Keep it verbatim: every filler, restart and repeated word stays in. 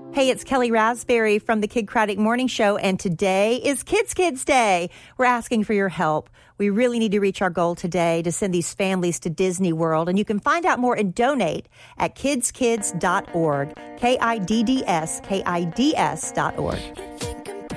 Hey, it's Kelly Raspberry from the Kid Craddock Morning Show, and today is Kids Kids Day. We're asking for your help. We really need to reach our goal today to send these families to Disney World, and you can find out more and donate at kids kids dot org, K I D D S, K I D S dot org.